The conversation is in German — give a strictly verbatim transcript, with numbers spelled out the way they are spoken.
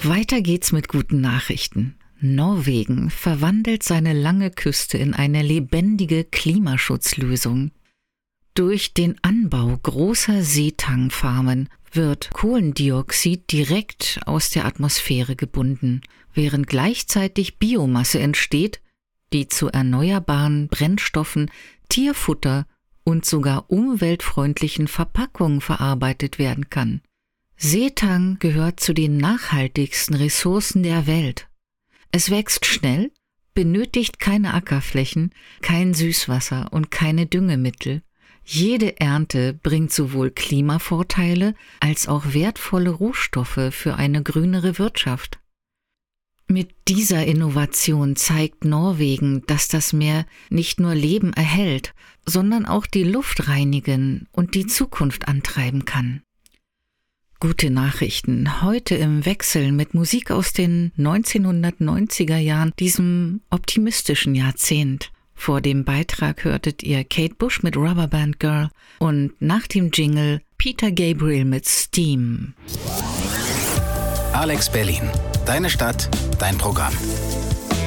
Weiter geht's mit guten Nachrichten. Norwegen verwandelt seine lange Küste in eine lebendige Klimaschutzlösung. Durch den Anbau großer Seetangfarmen wird Kohlendioxid direkt aus der Atmosphäre gebunden, während gleichzeitig Biomasse entsteht, die zu erneuerbaren Brennstoffen, Tierfutter und sogar umweltfreundlichen Verpackungen verarbeitet werden kann. Seetang gehört zu den nachhaltigsten Ressourcen der Welt. Es wächst schnell, benötigt keine Ackerflächen, kein Süßwasser und keine Düngemittel. Jede Ernte bringt sowohl Klimavorteile als auch wertvolle Rohstoffe für eine grünere Wirtschaft. Mit dieser Innovation zeigt Norwegen, dass das Meer nicht nur Leben erhält, sondern auch die Luft reinigen und die Zukunft antreiben kann. Gute Nachrichten, heute im Wechsel mit Musik aus den neunzehnhundertneunziger Jahren, diesem optimistischen Jahrzehnt. Vor dem Beitrag hörtet ihr Kate Bush mit Rubber Band Girl und nach dem Jingle Peter Gabriel mit Steam. Alex Berlin, deine Stadt, dein Programm.